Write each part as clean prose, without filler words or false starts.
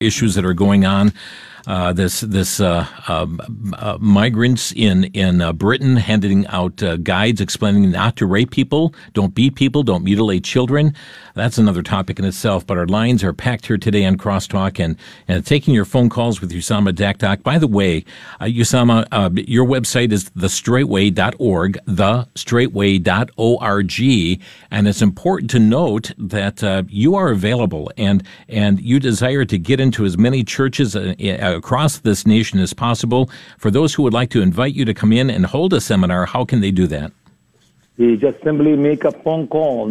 issues that are going on. Migrants in Britain handing out guides explaining not to rape people, don't beat people, don't mutilate children. That's another topic in itself. But our lines are packed here today on Crosstalk and taking your phone calls with Usama Dakdak. By the way, Usama, your website is thestraightway.org, thestraightway.org, and it's important to note that you are available and you desire to get into as many churches across this nation as possible. For those who would like to invite you to come in and hold a seminar, how can they do that? You just simply make a phone call,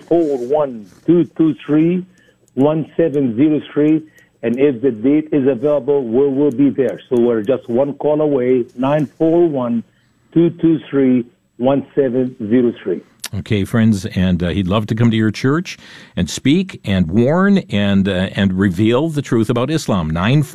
941-223-1703, and if the date is available, we will be there. So we're just one call away, 941-223-1703. Okay, friends, and he'd love to come to your church and speak and warn and reveal the truth about Islam.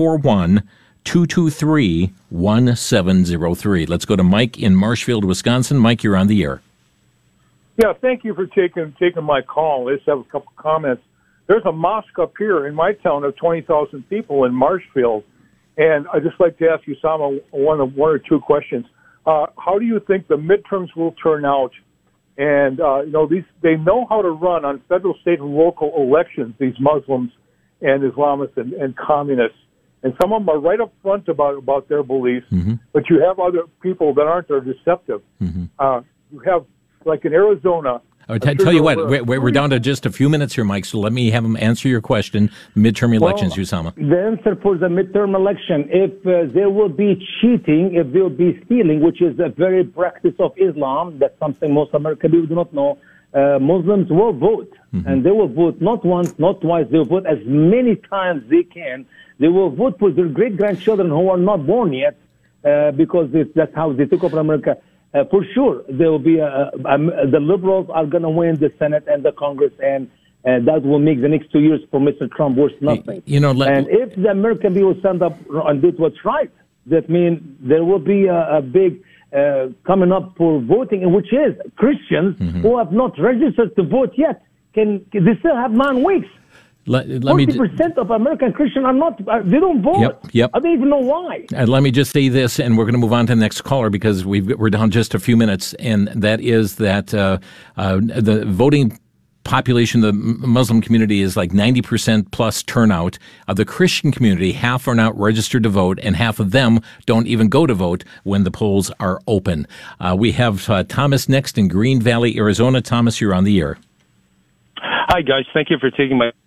941-223-1703. Let's go to Mike in Marshfield, Wisconsin. Mike, you're on the air. Yeah, thank you for taking my call. I just have a couple comments. There's a mosque up here in my town of 20,000 people in Marshfield, and I'd just like to ask you, Sama, one or two questions. How do you think the midterms will turn out? And, they know how to run on federal, state, and local elections, these Muslims and Islamists and communists. And some of them are right up front about their beliefs, but you have other people that aren't. They're deceptive. You have, like in Arizona... tell you what, we're down to just a few minutes here, Mike, so let me have him answer your question. Midterm elections, Usama. The answer for the midterm election, if there will be cheating, if there will be stealing, which is a very practice of Islam, that's something most American people do not know, Muslims will vote. And they will vote not once, not twice, they will vote as many times they can. They will vote for their great-grandchildren who are not born yet, because that's how they took over America. For sure, there will be the liberals are going to win the Senate and the Congress, and that will make the next 2 years for Mr. Trump worth nothing. And if the American people stand up and do what's right, that means there will be a big coming up for voting, which is Christians who have not registered to vote yet. They still have 9 weeks. 40% of American Christians are not, they don't vote. Yep. I don't even know why. Let me just say this, and we're going to move on to the next caller because we're down just a few minutes, and that is that the voting population, the Muslim community is like 90% plus turnout. Of the Christian community, half are not registered to vote, and half of them don't even go to vote when the polls are open. We have Thomas next in Green Valley, Arizona. Thomas, you're on the air. Hi, guys. Thank you for taking my...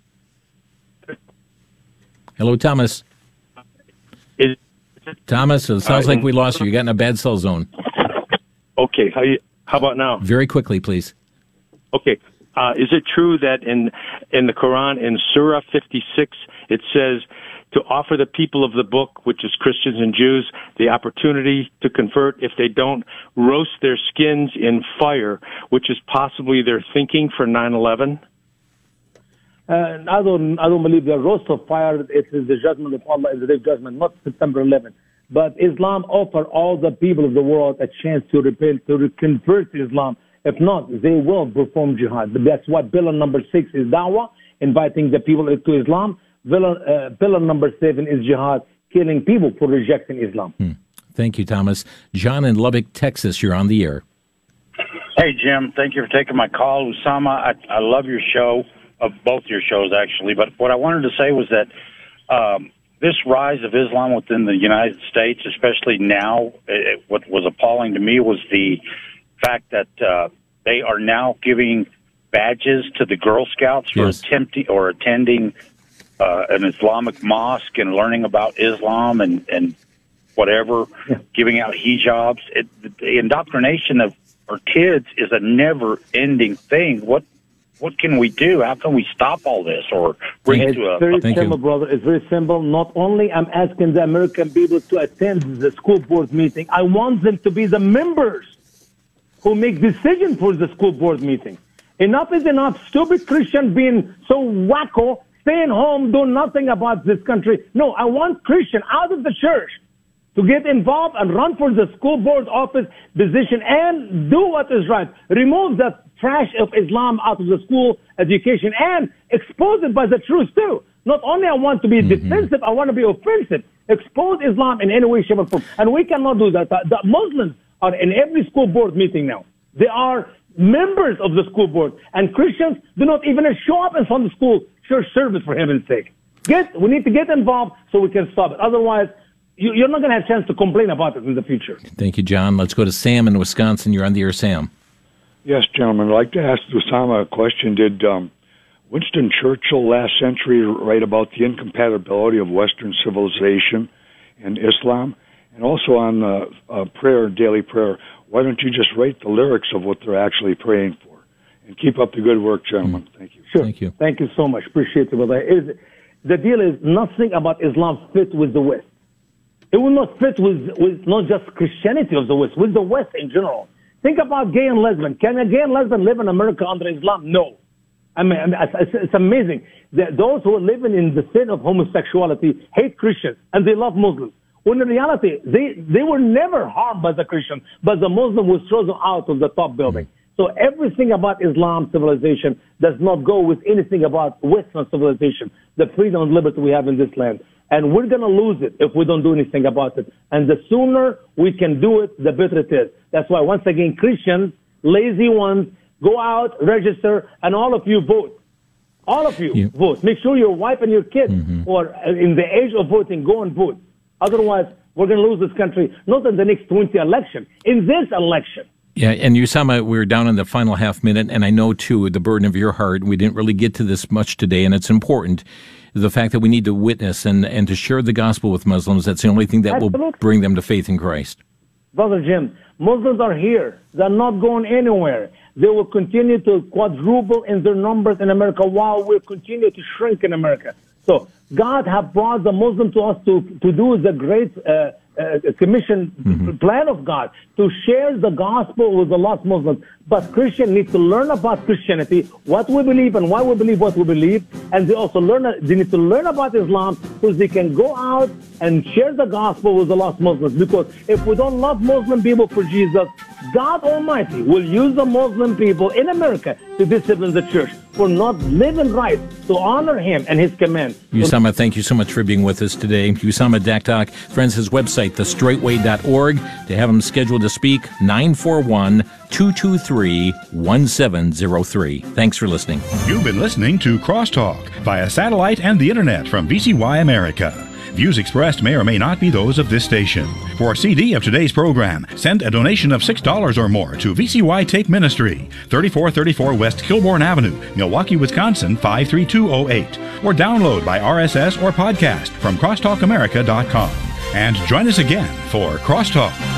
Hello, Thomas. Thomas, it sounds like we lost you. You got in a bad cell zone. Okay. How about now? Very quickly, please. Okay. Is it true that in the Quran, in Surah 56, it says to offer the people of the book, which is Christians and Jews, the opportunity to convert if they don't roast their skins in fire, which is possibly their thinking for 9/11? I don't believe the roast of fire. It is the judgment of Allah in the day of judgment, not September 11th. But Islam offer all the people of the world a chance to repent, to convert to Islam. If not, they will perform jihad. That's what pillar number 6 is da'wah, inviting the people to Islam. Pillar number 7 is jihad, killing people for rejecting Islam. Thank you, Thomas. John in Lubbock, Texas, you're on the air. Hey, Jim. Thank you for taking my call. Usama, I love your show. Of both your shows, actually. But what I wanted to say was that this rise of Islam within the United States, especially now, what was appalling to me was the fact that they are now giving badges to the Girl Scouts for attending an Islamic mosque and learning about Islam and whatever, giving out hijabs. The indoctrination of our kids is a never-ending thing. What can we do? How can we stop all this or bring it to a... It's very simple, brother. It's very simple. Not only I'm asking the American people to attend the school board meeting, I want them to be the members who make decisions for the school board meeting. Enough is enough. Stupid Christian being so wacko, staying home, doing nothing about this country. No, I want Christian out of the church to get involved and run for the school board office position and do what is right. Remove that trash of Islam out of the school education and expose it by the truth too. Not only I want to be defensive, I want to be offensive. Expose Islam in any way, shape, or form. And we cannot do that. The Muslims are in every school board meeting now. They are members of the school board. And Christians do not even show up in Sunday school church service, for heaven's sake. We need to get involved so we can stop it. Otherwise, you're not going to have a chance to complain about it in the future. Thank you, John. Let's go to Sam in Wisconsin. You're on the air, Sam. Yes, gentlemen. I'd like to ask Usama a question. Did Winston Churchill last century write about the incompatibility of Western civilization and Islam? And also on prayer, daily prayer, why don't you just write the lyrics of what they're actually praying for? And keep up the good work, gentlemen. Thank you. Sure. Thank you. Thank you so much. Appreciate it, brother. The deal is nothing about Islam fit with the West. It will not fit with not just Christianity of the West, with the West in general. Think about gay and lesbian. Can a gay and lesbian live in America under Islam? No. I mean, it's amazing that those who are living in the sin of homosexuality hate Christians and they love Muslims. When in reality, they were never harmed by the Christian, but the Muslim was chosen out of the top building. So everything about Islam civilization does not go with anything about Western civilization, the freedom and liberty we have in this land. And we're going to lose it if we don't do anything about it. And the sooner we can do it, the better it is. That's why, once again, Christians, lazy ones, go out, register, and all of you vote. All of you vote. Make sure your wife and your kids who are in the age of voting, go and vote. Otherwise, we're going to lose this country, not in the next 20 election, in this election. Yeah, and Usama, we're down in the final half minute, and I know, too, the burden of your heart. We didn't really get to this much today, and it's important. The fact that we need to witness and to share the gospel with Muslims, that's the only thing that will bring them to faith in Christ. Brother Jim, Muslims are here. They're not going anywhere. They will continue to quadruple in their numbers in America while we continue to shrink in America. So God has brought the Muslim to us to do the great commission plan of God, to share the gospel with the lost Muslims. But Christians need to learn about Christianity, what we believe and why we believe what we believe. And they also they need to learn about Islam so they can go out and share the gospel with the lost Muslims. Because if we don't love Muslim people for Jesus, God Almighty will use the Muslim people in America to discipline the church for not living right, to honor Him and His command. Usama, thank you so much for being with us today. Usama Daktak, friends, his website, thestraightway.org, to have him scheduled to speak, 941-223-1703. Thanks for listening. You've been listening to Crosstalk via satellite and the internet from VCY America. Views expressed may or may not be those of this station. For a CD of today's program, send a donation of $6 or more to VCY Tape Ministry, 3434 West Kilbourne Avenue, Milwaukee, Wisconsin, 53208. Or download by RSS or podcast from crosstalkamerica.com. And join us again for Crosstalk.